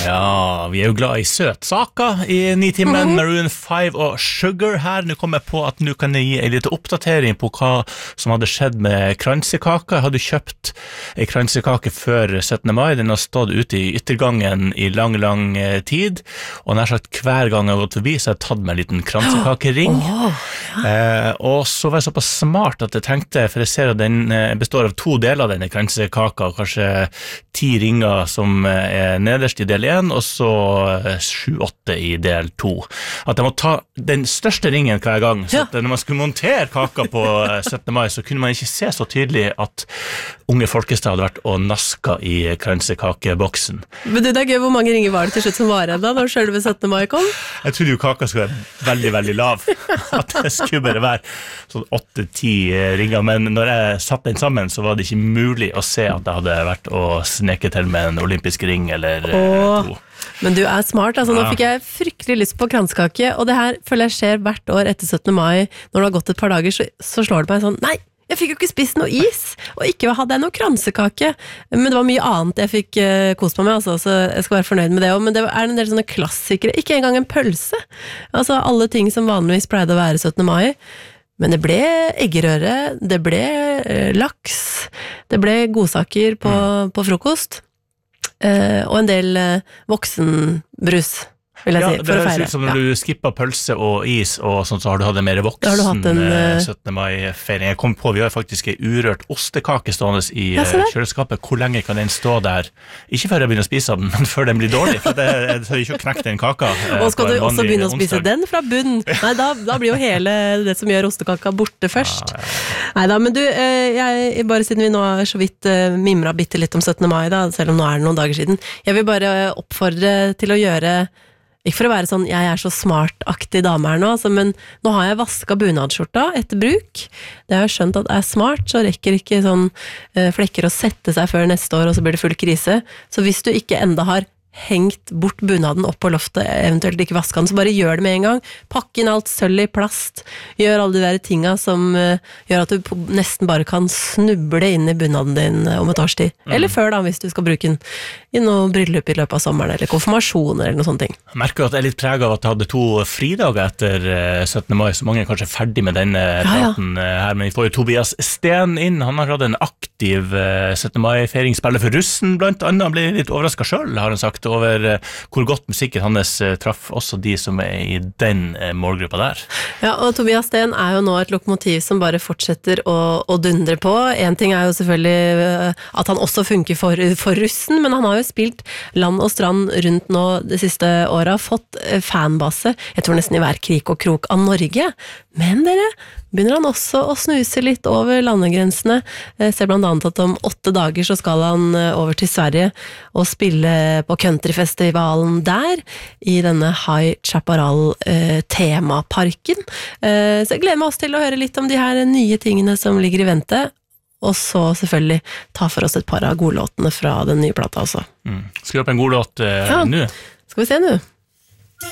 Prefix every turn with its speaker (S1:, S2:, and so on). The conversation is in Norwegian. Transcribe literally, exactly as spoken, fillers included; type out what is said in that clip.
S1: Ja, vi er jo glad i søt saker i Nitimen, mm-hmm. Maroon five og Sugar her. Nå kom jeg på at nå kan jeg gi en liten oppdatering på hva som hadde skjedd med kransekaka. Jeg hadde kjøpt en kransekake før syttende mai. Den har stått ute i yttergangen i lang, lang tid, og nær sagt hver gang jeg har gått forbi, så har jeg tatt meg en liten kransekakering. Oh, ja. eh, og så var jeg såpass smart at jeg tenkte, for jeg ser at den består av to deler av denne kransekaka, kanskje ti ringer som er nederst i del én, og så sju åtte i del to. At jeg må ta den største ringen hver gang, så at når man skulle montere kaka på syttende mai, så kunne man ikke se så tydelig at unge Folkestad hadde vært og naska i kransekakeboksen.
S2: Men det er gøy, hvor mange ringer var det til slutt som var igjen da, når selve syttende mai kom?
S1: Jeg trodde jo kaka skulle være veldig, veldig lav. At det skulle bare være sånn åtte ti ringer, men når jeg satte den sammen, så var det ikke mulig å se at jeg hadde vært og sneket til med en olympisk ring eller
S2: Åh,
S1: to.
S2: Men du er smart, altså. Nå fikk jeg fryktelig lyst på kransekake, og det her føler jeg skjer hvert år etter syttende mai. Når det har gått et par dager, så, så slår det meg sånn, nei, jeg fikk jo ikke spist noe is, og ikke hadde jeg noe kransekake, men det var mye annet jeg fikk uh, kost meg med, altså, så jeg skal være fornøyd med det også. Men det er en del sånne klassikere, ikke engang en pølse, altså alle ting som vanligvis pleide å være syttende mai, men det ble eggerøre, det ble uh, laks, det ble godsaker på, mm. på frokost, uh, og en del uh, voksenbrus. Vil jeg
S1: ja,
S2: si, for å feire.
S1: Det er som når ja. du skipper pølse og is og sånt, så har du hatt en mer voksen en, uh, syttende mai-feiring. Jeg kom på, vi har faktisk en urørt ostekake stående i ja, kjøleskapet. Hvor lenge kan den stå der? Ikke før jeg begynner å spise den, men før den blir dårlig, for det er ikke å knekke den kaka. Uh,
S2: og skal du også begynne å spise onsdag. Den fra bunnen? Nei, da, da blir jo hele det som gjør ostekaka borte først. Ja, ja. Neida, men du, uh, jeg, bare siden vi nå er så vidt uh, mimra bitte litt om syttende mai, da, selv om nå er det noen dager siden, jeg vil bare oppfordre til å gjøre ikke for å være sånn, jeg er så smart-aktig dame her nå, altså, men nå har jeg vasket bunadskjorta etter bruk. Det har jeg skjønt at er smart, så rekker ikke sånn eh, flekker å sette seg før neste år, og så blir det full krise. Så hvis du ikke enda har hengt bort bunaden opp på loftet, eventuelt ikke vaske den, så bare gjør det med en gang. Pakk inn alt sølv i plast, gjør alle de der tinga som uh, gjør at du nesten bare kan snuble inn i bunaden din om et års tid. Mm. Eller før da, hvis du skal bruke den i noe bryllup i løpet av sommeren, eller konfirmasjoner, eller noe sånt ting.
S1: Jeg merker at jeg er litt preget av at jeg hadde to fridager etter uh, syttende mai, så mange er kanskje ferdig med denne praten ja, ja. uh, her, men vi får jo Tobias Sten inn, han har hatt en aktiv uh, syttende mai-feiring, spiller for russen blant annet, han ble litt overrasket selv, har han sagt, over hvor godt musikken hans traff også de som er i den målgruppa der.
S2: Ja, og Tobias Sten er jo nå et lokomotiv som bare fortsetter å, å dundre på. En ting er jo selvfølgelig at han også funker for, for russen, men han har jo spilt land og strand rundt nå de siste åra, fått fanbase, jeg tror nesten i hver krik og krok av Norge. Men dere, begynner han også å snuse litt over landegrensene. Jeg ser blant annet at om åtte dager så skal han over til Sverige og spille på countryfestivalen der, i denne High Chaparral eh, temaparken. Eh, så jeg gleder meg også til å høre litt om de her nye tingene som ligger i vente, og så selvfølgelig ta for oss et par av godlåtene fra den nye plata også.
S1: Mm. Skal vi opp en god låt eh,
S2: ja.
S1: nå?
S2: Skal vi se nå.